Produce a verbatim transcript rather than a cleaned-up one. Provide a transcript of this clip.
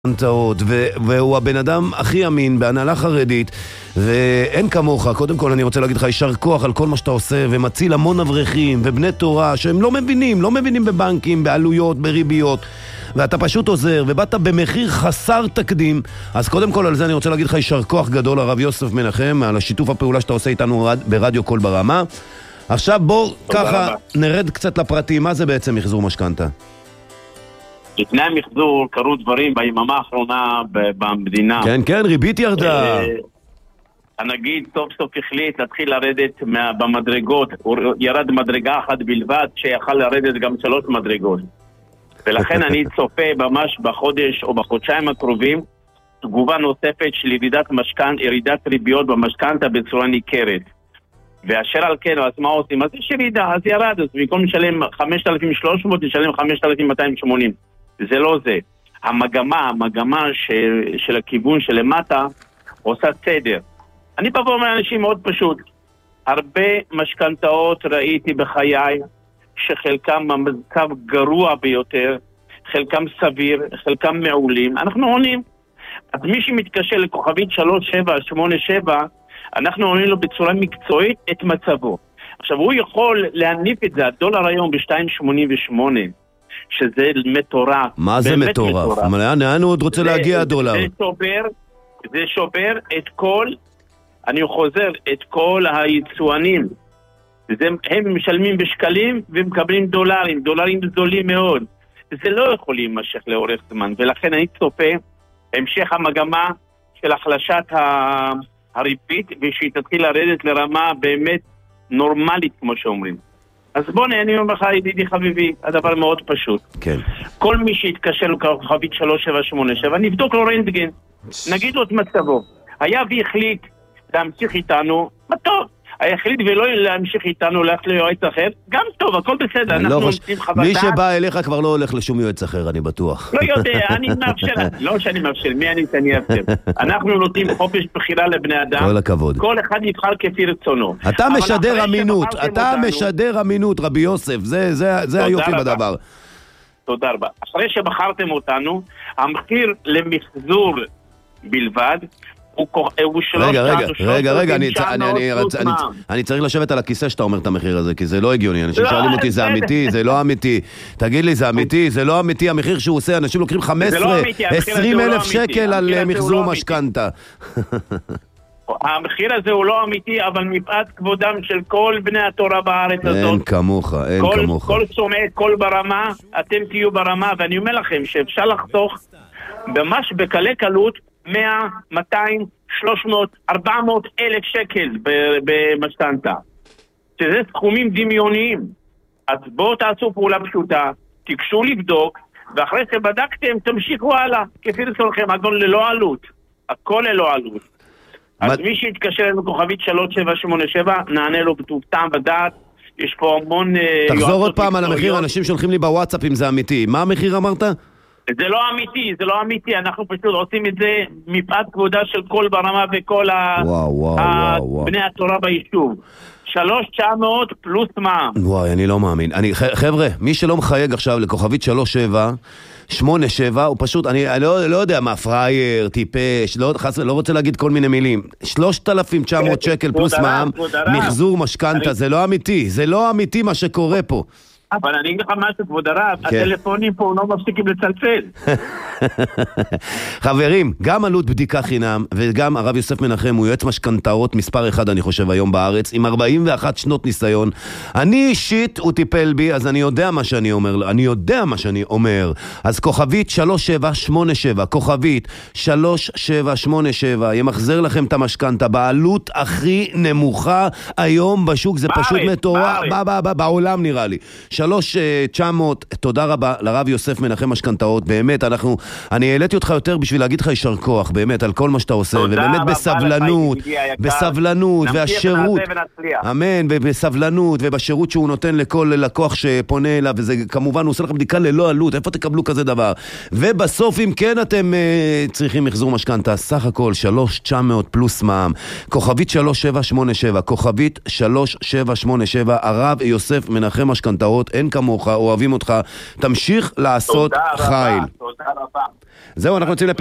והוא הבן אדם הכי אמין בהנהלה חרדית, ואין כמוך. קודם כל אני רוצה להגיד לך יישר כוח על כל מה שאתה עושה, ומציל המון אברכים ובני תורה שהם לא מבינים, לא מבינים בבנקים, בעלויות, בריביות, ואתה פשוט עוזר, ובאת במחיר חסר תקדים. אז קודם כל על זה אני רוצה להגיד לך יישר כוח גדול, הרב יוסף מנחם, על השיתוף הפעולה שאתה עושה איתנו ברדיו קול ברמה. עכשיו בוא ככה רבה. נרד קצת לפרטים, מה זה בעצם מחזור משכנתה? לפני המחזור קרו דברים ביממה האחרונה במדינה. כן, כן, ריבית ירדה. הנגיד סוף סוף החליט להתחיל לרדת במדרגות. הוא ירד מדרגה אחת בלבד, שיכל לרדת גם שלוש מדרגות. ולכן אני צופה ממש בחודש או בחודשיים הקרובים תגובה נוספת של ירידת משכנ... ירידת ריביות במשכנתה בצורה ניכרת. ואשר על כן, אז מה עושים? אז יש ירידה, אז ירד. אז במקום לשלם חמשת אלפים ושלוש מאות, לשלם חמשת אלפים מאתיים ושמונים. זה לא זה. המגמה, המגמה של, של הכיוון שלמטה עושה סדר. אני בא ואומר לאנשים מאוד פשוט. הרבה משכנתאות ראיתי בחיי שחלקם במצב גרוע ביותר, חלקם סביר, חלקם מעולים. אנחנו עונים. אז מי שמתקשר לכוכבית שלוש שבע שמונה שבע, אנחנו עונים לו בצורה מקצועית את מצבו. עכשיו הוא יכול להניף את זה, הדולר היום ב-שתיים שמונים ושמונה. שזה מטורף. מה זה מטורף? לאן הוא עוד רוצה להגיע הדולר? זה שובר, זה שובר את כל, אני חוזר, את כל היצואנים. זה, הם משלמים בשקלים ומקבלים דולרים, דולרים זולים מאוד. זה לא יכול להימשך לאורך זמן, ולכן אני צופה המשך המגמה של החלשת הריבית, ושהיא תתחיל לרדת לרמה באמת נורמלית, כמו שאומרים. אז בוא אני אומר לך, ידידי חביבי, הדבר מאוד פשוט. כן. כל מי שיתקשר לכוכבית שלוש שבע שמונה שבע, נבדוק לו רנטגן, נגיד לו את מצבו. היה והחליט להמשיך איתנו, מה טוב. היה החליט ולא להמשיך איתנו, ללכת ליועץ אחר, גם טוב, הכל בסדר. אנחנו נמצאים חוות דעת. מי שבא אליך כבר לא הולך לשום יועץ אחר, אני בטוח. לא יודע, אני מאפשר, לא שאני מאפשר, מי אני שאני אאפשר. אנחנו נותנים חופש בחירה לבני אדם. כל הכבוד. כל אחד יבחר כפי רצונו. אתה משדר אמינות, אתה משדר אמינות, רבי יוסף, זה היופי בדבר. תודה רבה. אחרי שבחרתם אותנו, המחיר למחזור בלבד, רגע, רגע, רגע, רגע, אני צריך לשבת על הכיסא שאתה אומר את המחיר הזה, כי זה לא הגיוני. אנשים שואלים אותי, זה אמיתי, זה לא אמיתי. תגיד לי, זה אמיתי, זה לא אמיתי, המחיר שהוא עושה, אנשים לוקחים חמש עשרה, עשרים אלף שקל על מחזור משכנתה. המחיר הזה הוא לא אמיתי, אבל מפאת כבודם של כל בני התורה בארץ הזאת. אין כמוך, אין כמוך. כל שומע, כל ברמה, אתם תהיו ברמה, ואני אומר לכם שאפשר לחסוך ממש בקלי קלות מאה, מאתיים, שלוש מאות, ארבע מאות אלף שקל במשכנתה. שזה סכומים דמיוניים. אז בואו תעשו פעולה פשוטה, תיגשו לבדוק, ואחרי שבדקתם תמשיכו הלאה, כפי רצונכם, הכל ללא עלות. הכל ללא עלות. אז מי שיתקשר לנו כוכבית שלוש שבע שמונה שבע, נענה לו בטוב טעם ודעת. יש פה המון... תחזור עוד פעם על המחיר, אנשים שולחים לי בוואטסאפ אם זה אמיתי. מה המחיר אמרת? זה לא אמיתי, זה לא אמיתי, אנחנו פשוט עושים את זה מפאת כבודה של כל ברמה וכל בני התורה ביישוב. שלוש תשע מאות פלוס מע"מ. וואי, אני לא מאמין. אני, חבר'ה, מי שלא מחייג עכשיו לכוכבית שלוש שבע שמונה שבע, הוא פשוט, אני לא, לא יודע מה, פרייר, טיפש, לא, חס, לא רוצה להגיד כל מיני מילים. שלושת אלפים תשע מאות שקל פלוס מע"מ, מחזור משכנתה, זה לא אמיתי, זה לא אמיתי מה שקורה פה. אבל אני אגיד לך משהו, כבוד הרב, הטלפונים פה לא מפסיקים לצלצל. חברים, גם עלות בדיקה חינם, וגם הרב יוסף מנחם הוא יועץ משכנתאות מספר אחד, אני חושב, היום בארץ, עם ארבעים ואחת שנות ניסיון. אני אישית, הוא טיפל בי, אז אני יודע מה שאני אומר, אני יודע מה שאני אומר. אז כוכבית שלוש שבע שמונה שבע, כוכבית שלוש שבע שמונה שבע, ימחזר לכם את המשכנתה, בעלות הכי נמוכה היום בשוק, זה פשוט מטורף, בעולם נראה לי. שלוש תשע מאות, תודה רבה לרב יוסף מנחם משכנתאות, באמת, אנחנו, אני העליתי אותך יותר בשביל להגיד לך יישר כוח, באמת, על כל מה שאתה עושה, ובאמת בסבלנות, בסבלנות, והשירות, אמן, ובסבלנות, ובשירות שהוא נותן לכל לקוח שפונה אליו, וזה כמובן, הוא עושה לכם בדיקה ללא עלות, איפה תקבלו כזה דבר? ובסוף, אם כן אתם uh, צריכים מחזור משכנתה, סך הכל שלוש תשע מאות פלוס מע"מ, כוכבית שלוש שבע שמונה שבע, כוכבית שלוש שבע שמונה שבע, הרב יוסף מנחם משכנתאות, אין כמוך, אוהבים אותך, תמשיך לעשות חיל. תודה רבה, תודה רבה. זהו, אנחנו יוצאים